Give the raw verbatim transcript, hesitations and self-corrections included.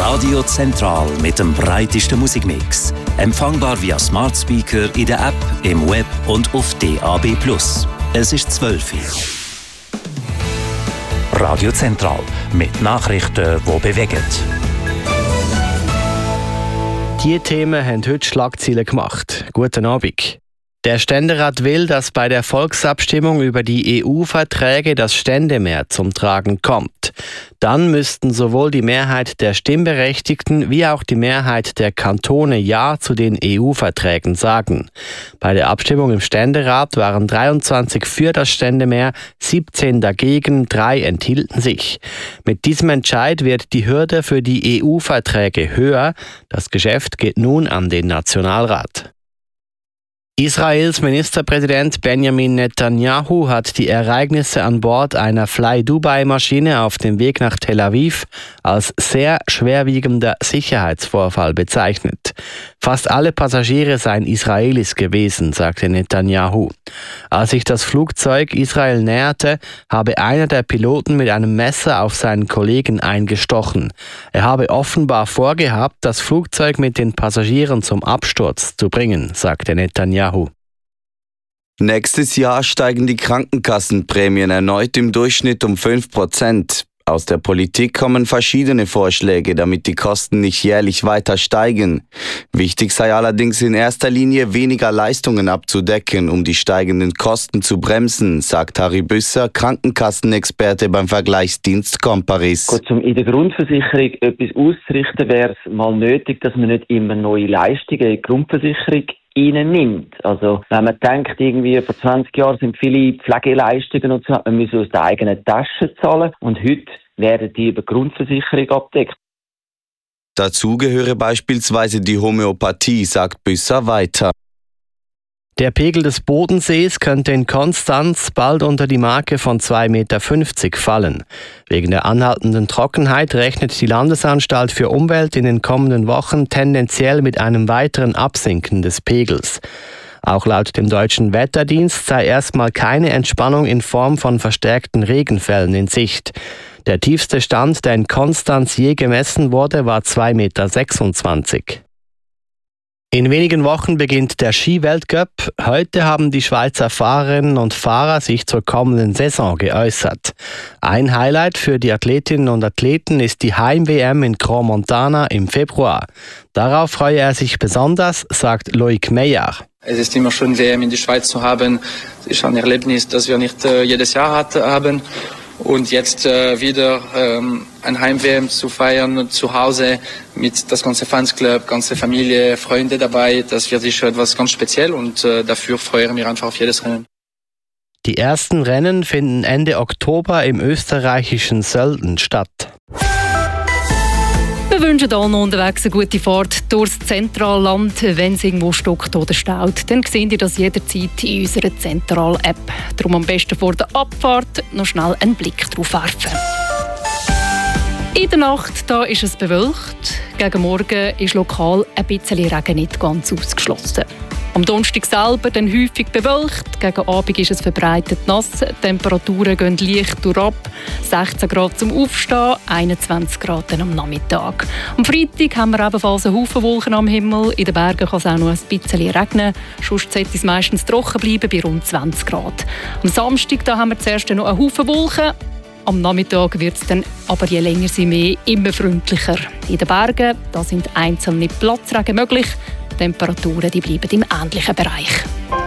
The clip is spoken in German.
Radio Zentral mit dem breitesten Musikmix. Empfangbar via Smart Speaker in der App, im Web und auf D A B plus. Es ist zwölf Uhr. Radio Zentral mit Nachrichten, die bewegen. Diese Themen haben heute Schlagzeilen gemacht. Guten Abend. Der Ständerat will, dass bei der Volksabstimmung über die E U-Verträge das Ständemehr zum Tragen kommt. Dann müssten sowohl die Mehrheit der Stimmberechtigten wie auch die Mehrheit der Kantone Ja zu den E U-Verträgen sagen. Bei der Abstimmung im Ständerat waren dreiundzwanzig für das Ständemehr, siebzehn dagegen, drei enthielten sich. Mit diesem Entscheid wird die Hürde für die E U-Verträge höher. Das Geschäft geht nun an den Nationalrat. Israels Ministerpräsident Benjamin Netanyahu hat die Ereignisse an Bord einer Fly-Dubai-Maschine auf dem Weg nach Tel Aviv als sehr schwerwiegender Sicherheitsvorfall bezeichnet. Fast alle Passagiere seien Israelis gewesen, sagte Netanyahu. Als sich das Flugzeug Israel näherte, habe einer der Piloten mit einem Messer auf seinen Kollegen eingestochen. Er habe offenbar vorgehabt, das Flugzeug mit den Passagieren zum Absturz zu bringen, sagte Netanyahu. Nächstes Jahr steigen die Krankenkassenprämien erneut im Durchschnitt um fünf Prozent. Aus der Politik kommen verschiedene Vorschläge, damit die Kosten nicht jährlich weiter steigen. Wichtig sei allerdings in erster Linie weniger Leistungen abzudecken, um die steigenden Kosten zu bremsen, sagt Harry Büsser, Krankenkassenexperte beim Vergleichsdienst Comparis. Gut, um in der Grundversicherung etwas auszurichten, wäre es mal nötig, dass man nicht immer neue Leistungen in die Grundversicherung nimmt. Also wenn man denkt, irgendwie vor zwanzig Jahren sind viele Pflegeleistungen und so, man muss aus der eigenen Tasche zahlen und heute werden die über die Grundversicherung abgedeckt. Dazu gehöre beispielsweise die Homöopathie, sagt Büsser weiter. Der Pegel des Bodensees könnte in Konstanz bald unter die Marke von zwei Komma fünfzig Meter fallen. Wegen der anhaltenden Trockenheit rechnet die Landesanstalt für Umwelt in den kommenden Wochen tendenziell mit einem weiteren Absinken des Pegels. Auch laut dem Deutschen Wetterdienst sei erstmal keine Entspannung in Form von verstärkten Regenfällen in Sicht. Der tiefste Stand, der in Konstanz je gemessen wurde, war zwei Komma sechsundzwanzig Meter. In wenigen Wochen beginnt der Ski-Weltcup. Heute haben die Schweizer Fahrerinnen und Fahrer sich zur kommenden Saison geäußert. Ein Highlight für die Athletinnen und Athleten ist die Heim-W M in Grand Montana im Februar. Darauf freue er sich besonders, sagt Loic Meyer. Es ist immer schön, W M in die Schweiz zu haben. Es ist ein Erlebnis, das wir nicht äh, jedes Jahr hat, haben. Und jetzt äh, wieder ähm, ein Heim-W M zu feiern, zu Hause mit das ganze Fansclub, ganze Familie, Freunde dabei. Das wird sicher etwas ganz speziell und äh, dafür freuen wir einfach auf jedes Rennen. Die ersten Rennen finden Ende Oktober im österreichischen Sölden statt. Wir wünschen allen unterwegs eine gute Fahrt durchs Zentralland. Wenn es irgendwo stockt oder staut, dann seht ihr das jederzeit in unserer Zentral-App. Darum am besten vor der Abfahrt noch schnell einen Blick drauf werfen. In der Nacht da ist es bewölkt. Gegen Morgen ist lokal ein bisschen Regen nicht ganz ausgeschlossen. Am Donnerstag selber dann häufig bewölkt. Gegen Abend ist es verbreitet nass. Die Temperaturen gehen leicht durchab. sechzehn Grad zum Aufstehen, einundzwanzig Grad dann am Nachmittag. Am Freitag haben wir ebenfalls einen Haufen Wolken am Himmel. In den Bergen kann es auch noch ein bisschen regnen. Sonst sollte es meistens trocken bleiben bei rund zwanzig Grad. Am Samstag da haben wir zuerst noch einen Haufen Wolken. Am Nachmittag wird es dann aber je länger sie mehr immer freundlicher. In den Bergen da sind einzelne Platzregen möglich. Die Temperaturen die bleiben im ähnlichen Bereich.